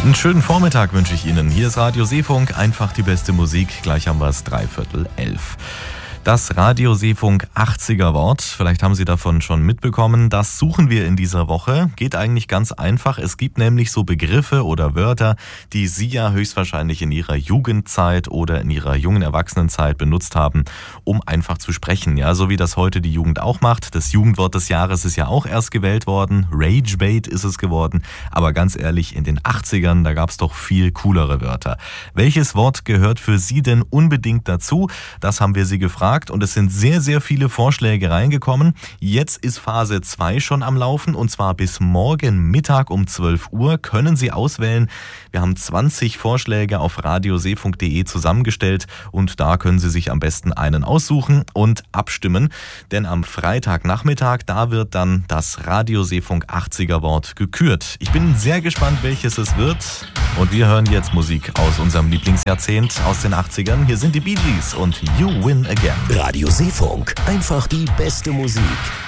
Einen schönen Vormittag wünsche ich Ihnen. Hier ist Radio Seefunk, einfach die beste Musik. Gleich haben wir es 11:45. Das Radio Seefunk 80er Wort, vielleicht haben Sie davon schon mitbekommen, das suchen wir in dieser Woche. Geht eigentlich ganz einfach. Es gibt nämlich so Begriffe oder Wörter, die Sie ja höchstwahrscheinlich in Ihrer Jugendzeit oder in Ihrer jungen Erwachsenenzeit benutzt haben, um einfach zu sprechen. Ja, so wie das heute die Jugend auch macht. Das Jugendwort des Jahres ist ja auch erst gewählt worden. Ragebait ist es geworden. Aber ganz ehrlich, in den 80ern, da gab es doch viel coolere Wörter. Welches Wort gehört für Sie denn unbedingt dazu? Das haben wir Sie gefragt. Und es sind sehr, sehr viele Vorschläge reingekommen. Jetzt ist Phase 2 schon am Laufen und zwar bis morgen Mittag um 12 Uhr können Sie auswählen. Wir haben 20 Vorschläge auf radioseefunk.de zusammengestellt und da können Sie sich am besten einen aussuchen und abstimmen. Denn am Freitagnachmittag, da wird dann das Radio Seefunk 80er Wort gekürt. Ich bin sehr gespannt, welches es wird. Und wir hören jetzt Musik aus unserem Lieblingsjahrzehnt aus den 80ern. Hier sind die Bee Gees und You Win Again. Radio Seefunk, einfach die beste Musik.